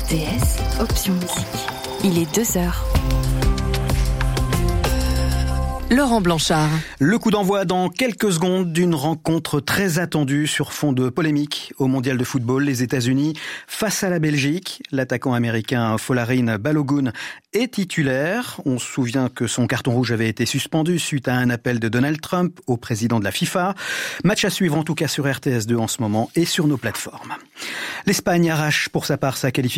RTS, option musique. Il est 2h. Laurent Blanchard. Le coup d'envoi dans quelques secondes d'une rencontre très attendue sur fond de polémique au Mondial de football. Les États-Unis face à la Belgique. L'attaquant américain Folarin Balogun est titulaire. On se souvient que son carton rouge avait été suspendu suite à un appel de Donald Trump au président de la FIFA. Match à suivre en tout cas sur RTS2 en ce moment et sur nos plateformes. L'Espagne arrache pour sa part sa qualification